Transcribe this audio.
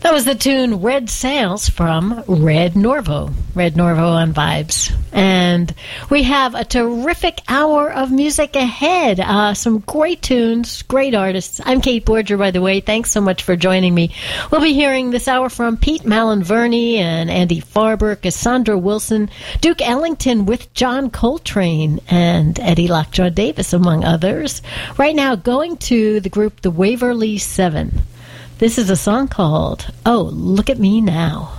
That was the tune Red Sails from Red Norvo. Red Norvo on Vibes. And we have a terrific hour of music ahead. Some great tunes, great artists. I'm Kate Borger, by the way. Thanks so much for joining me. We'll be hearing this hour from Pete Malinverni and Andy Farber, Cassandra Wilson, Duke Ellington with John Coltrane, and Eddie Lockjaw Davis, among others. Right now, going to the group The Waverly Seven. This is a song called Oh, Look at Me Now.